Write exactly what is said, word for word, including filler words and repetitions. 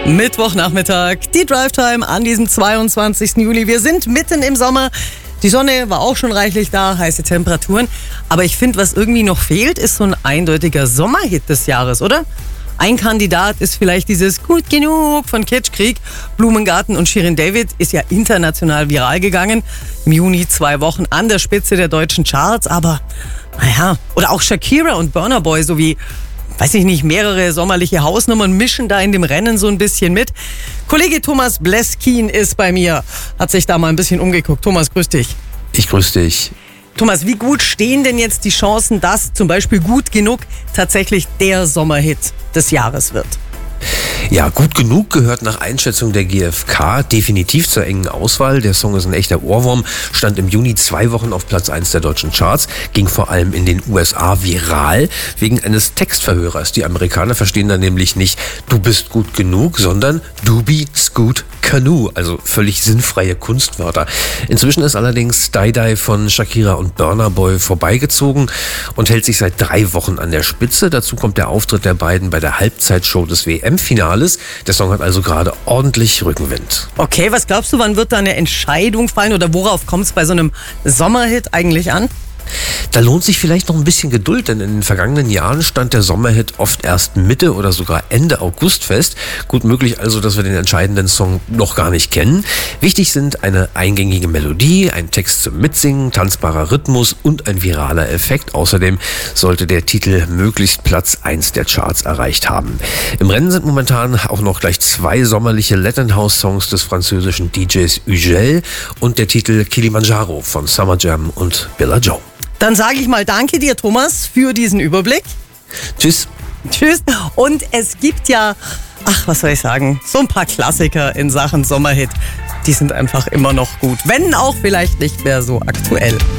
Mittwochnachmittag, die Drive-Time an diesem zweiundzwanzigsten Juli. Wir sind mitten im Sommer. Die Sonne war auch schon reichlich da, heiße Temperaturen. Aber ich finde, was irgendwie noch fehlt, ist so ein eindeutiger Sommerhit des Jahres, oder? Ein Kandidat ist vielleicht dieses Gut genug von Kitschkrieg. Blumengarten und Shirin David ist ja international viral gegangen. Im Juni zwei Wochen an der Spitze der deutschen Charts. Aber naja, oder auch Shakira und Burna Boy sowie, weiß ich nicht, mehrere sommerliche Hausnummern mischen da in dem Rennen so ein bisschen mit. Kollege Thomas Bleskin ist bei mir, hat sich da mal ein bisschen umgeguckt. Thomas, grüß dich. Ich grüß dich. Thomas, wie gut stehen denn jetzt die Chancen, dass zum Beispiel Gut genug tatsächlich der Sommerhit des Jahres wird? Ja, Gut genug gehört nach Einschätzung der G F K definitiv zur engen Auswahl. Der Song ist ein echter Ohrwurm, stand im Juni zwei Wochen auf Platz eins der deutschen Charts, ging vor allem in den U S A viral wegen eines Textverhörers. Die Amerikaner verstehen dann nämlich nicht "Du bist gut genug", sondern "Du be Scoot Canoe", also völlig sinnfreie Kunstwörter. Inzwischen ist allerdings Die Die von Shakira und Burna Boy vorbeigezogen und hält sich seit drei Wochen an der Spitze. Dazu kommt der Auftritt der beiden bei der Halbzeitshow des W M-Finales. Der Song hat also gerade ordentlich Rückenwind. Okay, was glaubst du, wann wird da eine Entscheidung fallen oder worauf kommt es bei so einem Sommerhit eigentlich an? Da lohnt sich vielleicht noch ein bisschen Geduld, denn in den vergangenen Jahren stand der Sommerhit oft erst Mitte oder sogar Ende August fest. Gut möglich also, dass wir den entscheidenden Song noch gar nicht kennen. Wichtig sind eine eingängige Melodie, ein Text zum Mitsingen, tanzbarer Rhythmus und ein viraler Effekt. Außerdem sollte der Titel möglichst Platz eins der Charts erreicht haben. Im Rennen sind momentan auch noch gleich zwei sommerliche Latin House Songs des französischen D Js Ugel und der Titel Kilimanjaro von Summer Jam und Billa Joe. Dann sage ich mal danke dir, Thomas, für diesen Überblick. Tschüss. Tschüss. Und es gibt ja, ach, was soll ich sagen, so ein paar Klassiker in Sachen Sommerhit. Die sind einfach immer noch gut, wenn auch vielleicht nicht mehr so aktuell.